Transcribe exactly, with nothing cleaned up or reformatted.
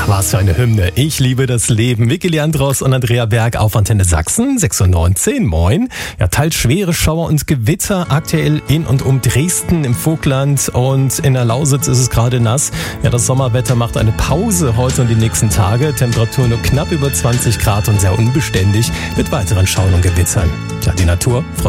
Was für eine Hymne. Ich liebe das Leben. Vicky Leandros und Andrea Berg auf Antenne Sachsen, sechs Uhr neunzehn. Moin. Ja, teils schwere Schauer und Gewitter aktuell in und um Dresden im Vogtland und in der Lausitz ist es gerade nass. Ja, das Sommerwetter macht eine Pause heute und die nächsten Tage. Temperatur nur knapp über zwanzig Grad und sehr unbeständig mit weiteren Schauern und Gewittern. Ja, die Natur freut